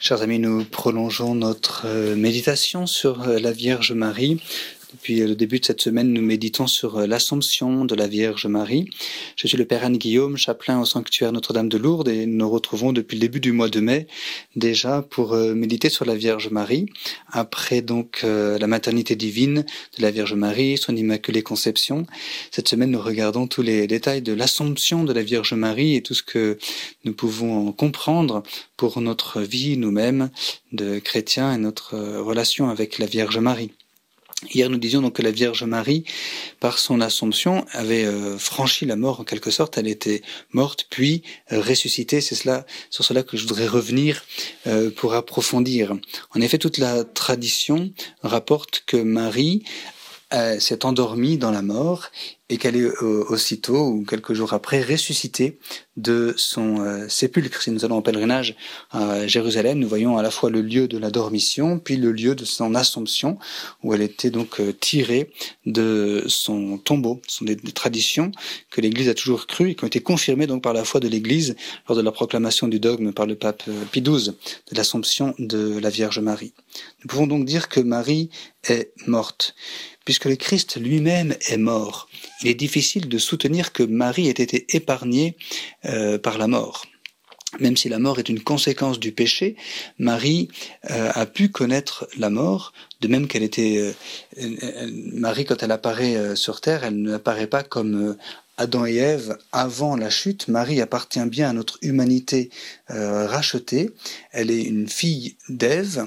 Chers amis, nous prolongeons notre méditation sur la Vierge Marie. Depuis le début de cette semaine, nous méditons sur l'Assomption de la Vierge Marie. Je suis le Père Anne-Guillaume, chapelain au sanctuaire Notre-Dame de Lourdes, et nous nous retrouvons depuis le début du mois de mai déjà pour méditer sur la Vierge Marie. Après donc la maternité divine de la Vierge Marie, son Immaculée Conception. Cette semaine, nous regardons tous les détails de l'Assomption de la Vierge Marie et tout ce que nous pouvons en comprendre pour notre vie nous-mêmes de chrétiens et notre relation avec la Vierge Marie. Hier, nous disions donc que la Vierge Marie, par son Assomption, avait franchi la mort en quelque sorte. Elle était morte puis ressuscitée. C'est sur cela que je voudrais revenir pour approfondir. En effet, toute la tradition rapporte que Marie s'est endormie dans la mort et qu'elle est aussitôt ou quelques jours après ressuscitée de son sépulcre. Si nous allons en pèlerinage à Jérusalem, nous voyons à la fois le lieu de la dormition puis le lieu de son Assomption où elle était donc tirée de son tombeau. Ce sont des traditions que l'Église a toujours crues et qui ont été confirmées donc par la foi de l'Église lors de la proclamation du dogme par le pape Pie XII de l'Assomption de la Vierge Marie. Nous pouvons donc dire que Marie est morte. Puisque le Christ lui-même est mort, il est difficile de soutenir que Marie ait été épargnée par la mort. Même si la mort est une conséquence du péché, Marie a pu connaître la mort, de même qu'elle était... Marie, quand elle apparaît sur terre, elle n'apparaît pas comme Adam et Ève avant la chute. Marie appartient bien à notre humanité rachetée. Elle est une fille d'Ève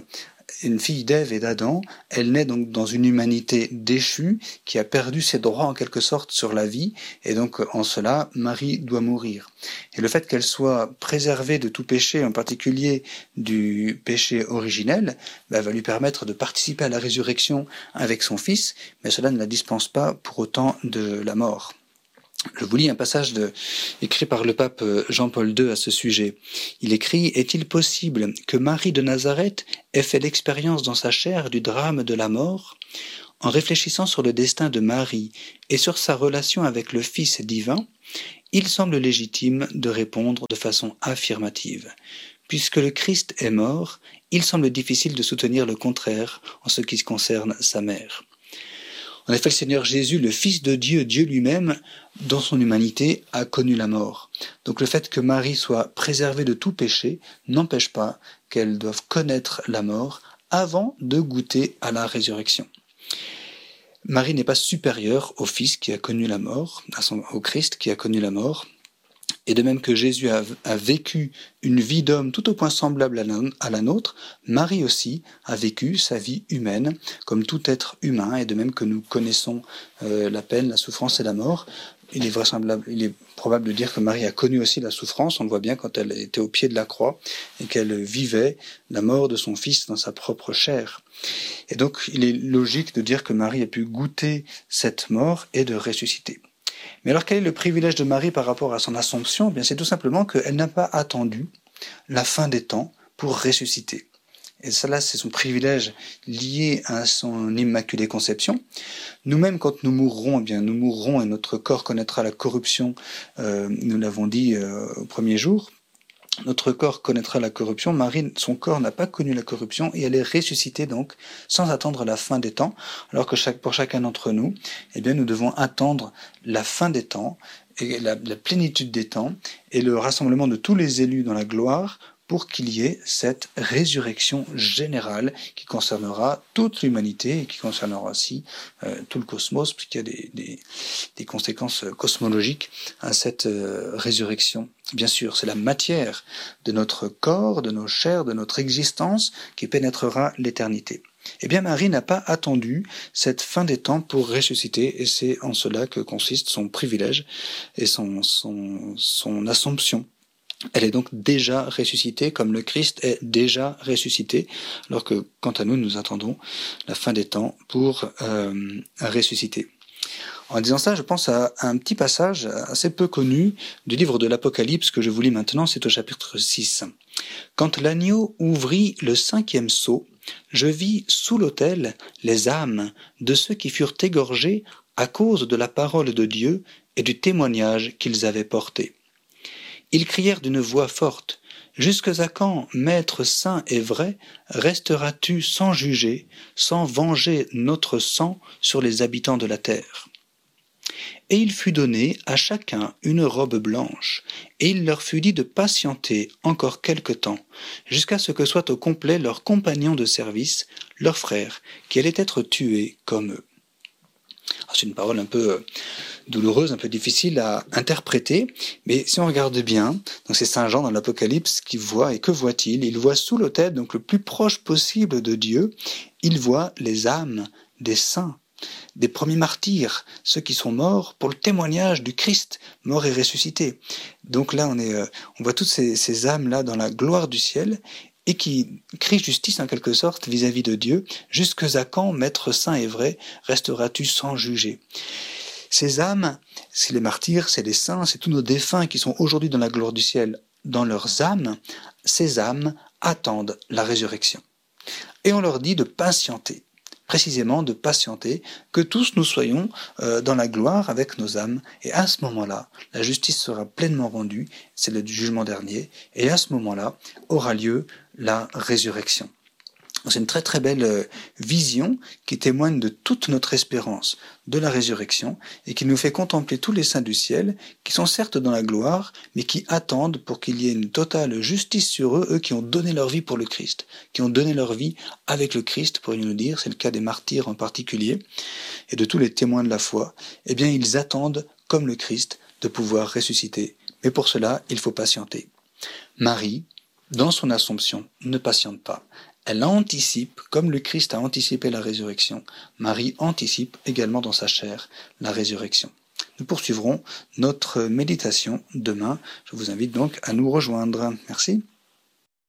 et d'Adam. Elle naît donc dans une humanité déchue qui a perdu ses droits en quelque sorte sur la vie, et donc en cela Marie doit mourir. Et le fait qu'elle soit préservée de tout péché, en particulier du péché originel, va lui permettre de participer à la résurrection avec son Fils, mais cela ne la dispense pas pour autant de la mort. Je vous lis un passage écrit par le pape Jean-Paul II à ce sujet. Il écrit « Est-il possible que Marie de Nazareth ait fait l'expérience dans sa chair du drame de la mort ? En réfléchissant sur le destin de Marie et sur sa relation avec le Fils divin, il semble légitime de répondre de façon affirmative. Puisque le Christ est mort, il semble difficile de soutenir le contraire en ce qui concerne sa mère. » En effet, le Seigneur Jésus, le Fils de Dieu, Dieu lui-même, dans son humanité, a connu la mort. Donc le fait que Marie soit préservée de tout péché n'empêche pas qu'elle doive connaître la mort avant de goûter à la résurrection. Marie n'est pas supérieure au Fils qui a connu la mort, au Christ qui a connu la mort. Et de même que Jésus a vécu une vie d'homme tout au point semblable à la nôtre, Marie aussi a vécu sa vie humaine comme tout être humain, et de même que nous connaissons la peine, la souffrance et la mort, il est probable de dire que Marie a connu aussi la souffrance. On le voit bien quand elle était au pied de la croix et qu'elle vivait la mort de son Fils dans sa propre chair. Et donc il est logique de dire que Marie a pu goûter cette mort et de ressusciter. Mais alors quel est le privilège de Marie par rapport à son Assomption ? Bien, c'est tout simplement qu'elle n'a pas attendu la fin des temps pour ressusciter. Et cela, c'est son privilège lié à son Immaculée Conception. Nous-mêmes, quand nous mourrons, eh bien, nous mourrons et notre corps connaîtra la corruption, nous l'avons dit au premier jour. Notre corps connaîtra la corruption. Marie, son corps n'a pas connu la corruption et elle est ressuscitée donc sans attendre la fin des temps. Alors que pour chacun d'entre nous, eh bien, nous devons attendre la fin des temps et la plénitude des temps et le rassemblement de tous les élus dans la gloire pour qu'il y ait cette résurrection générale qui concernera toute l'humanité et qui concernera aussi tout le cosmos, puisqu'il y a des conséquences cosmologiques à cette résurrection. Bien sûr, c'est la matière de notre corps, de nos chairs, de notre existence qui pénétrera l'éternité. Eh bien, Marie n'a pas attendu cette fin des temps pour ressusciter, et c'est en cela que consiste son privilège et son Assomption. Elle est donc déjà ressuscitée, comme le Christ est déjà ressuscité, alors que, quant à nous, nous attendons la fin des temps pour ressusciter. En disant ça, je pense à un petit passage assez peu connu du livre de l'Apocalypse que je vous lis maintenant, c'est au chapitre 6. « Quand l'agneau ouvrit le 5e sceau, je vis sous l'autel les âmes de ceux qui furent égorgés à cause de la parole de Dieu et du témoignage qu'ils avaient porté. Ils crièrent d'une voix forte Jusqu'à quand, Maître saint et vrai, resteras-tu sans juger, sans venger notre sang sur les habitants de la terre ? Et il fut donné à chacun une robe blanche, et il leur fut dit de patienter encore quelque temps, jusqu'à ce que soit au complet leurs compagnons de service, leurs frères, qui allaient être tués comme eux. C'est une parole un peu douloureuse, un peu difficile à interpréter, mais si on regarde bien, donc c'est Saint Jean dans l'Apocalypse qui voit, et que voit-il ? Il voit sous l'autel, donc le plus proche possible de Dieu, il voit les âmes des saints, des premiers martyrs, ceux qui sont morts pour le témoignage du Christ, mort et ressuscité. Donc là, on voit toutes ces âmes-là dans la gloire du ciel, et qui crient justice en quelque sorte vis-à-vis de Dieu. Jusqu'à quand, Maître saint et vrai, resteras-tu sans juger ? Ces âmes, c'est les martyrs, c'est les saints, c'est tous nos défunts qui sont aujourd'hui dans la gloire du ciel, dans leurs âmes. Ces âmes attendent la résurrection. Et on leur dit de patienter, précisément de patienter, que tous nous soyons dans la gloire avec nos âmes. Et à ce moment-là, la justice sera pleinement rendue, c'est le jugement dernier, et à ce moment-là aura lieu la résurrection. C'est une très très belle vision qui témoigne de toute notre espérance de la résurrection et qui nous fait contempler tous les saints du ciel qui sont certes dans la gloire mais qui attendent pour qu'il y ait une totale justice sur eux, eux qui ont donné leur vie pour le Christ, qui ont donné leur vie avec le Christ, pourrions-nous dire, c'est le cas des martyrs en particulier et de tous les témoins de la foi. Eh bien ils attendent comme le Christ de pouvoir ressusciter, mais pour cela il faut patienter. Marie, dans son Assomption, ne patiente pas. Elle anticipe, comme le Christ a anticipé la résurrection, Marie anticipe également dans sa chair la résurrection. Nous poursuivrons notre méditation demain. Je vous invite donc à nous rejoindre. Merci.